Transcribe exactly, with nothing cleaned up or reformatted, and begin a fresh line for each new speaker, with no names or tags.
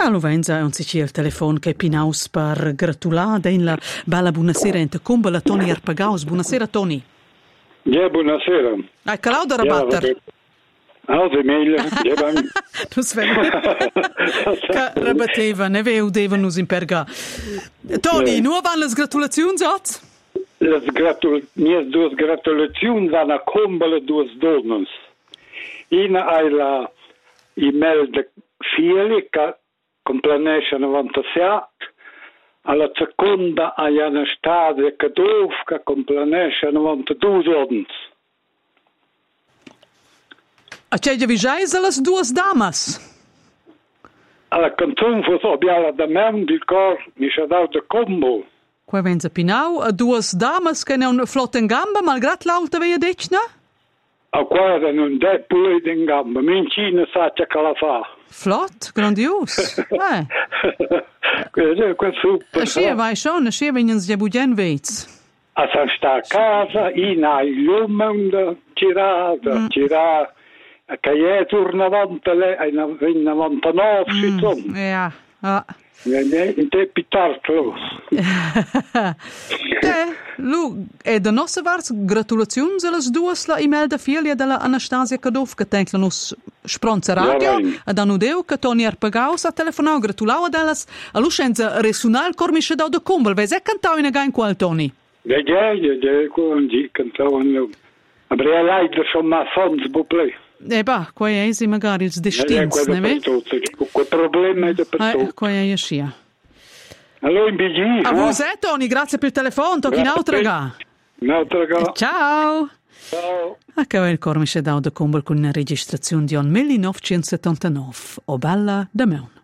Allo venza un si il telefono che pinaus per gratulare in la bella buonasera in combo la Toni Arpagaus. Buonasera Toni.
Ja, buonasera.
Ah, calau da rabatter.
Also meglio, ja bang.
Tu svegli. Che rabatteva, ne veudeva nus in perga. Toni, nu van las gratulazioni zat?
Las gratul nies duas gratulazioni vanno a combo le duas donnes. Ina hai la email de figli che complanesce novantasette, alla seconda hai Anastasia Kadov che complanesce novantadue anni.
A c'è già vigiaisa las duas damas?
Alla canzone fu abbiamo da me di cor mi c'ha dato de combo.
Qua venza pinau a duas damas che non flotta in gamba malgrat l'alta veia decna?
A guarda non de pulito in gamba, mincina sa che la fa.
Flott, grandios. Eh.
Questo è super.
Ascia vai schon, ascia vengens ja budjen veits.
A San sta a casa, in ai lumanda, girata, mm. girata, che è tornavante lei, ai novantanove, mm. si insomma.
Ja, ah.
In te pitartlo.
Eh, lu, e da nostra vars gratulazioni alle due la email da figlia della Anastasia Kadov che tenk la nos spronza radio e da nudeu che Toni Arpagaus a telefonau gratulau ad elas a luscenza resunal cormisce da de combel vese cantau in again qual Toni.
Ja, ja, ja, ja, quando cantau in Abria leider schon ma fons buple.
Eh bah, qua è si magari il destins, ne ve?
Quel problema è per tutti.
Eh, qua è scia.
Allora in B G.
A voi, Toni, grazie per il telefono, tocchi in altra ga.
In altra ga.
Ciao.
Ciao.
A che il cormisce da de combel con una registrazione di millenovecentosettantanove. O bella da meun.